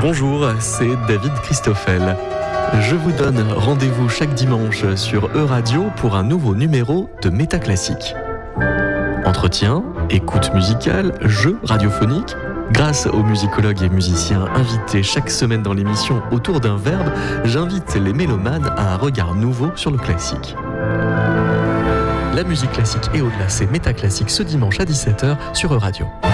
Bonjour, c'est David Christoffel. Je vous donne rendez-vous chaque dimanche sur E-Radio pour un nouveau numéro de Métaclassique. Entretien, écoute musicale, jeux radiophoniques. Grâce aux musicologues et musiciens invités chaque semaine dans l'émission Autour d'un verbe, j'invite les mélomanes à un regard nouveau sur le classique. La musique classique et au-delà, c'est Métaclassique ce dimanche à 17h sur E-Radio.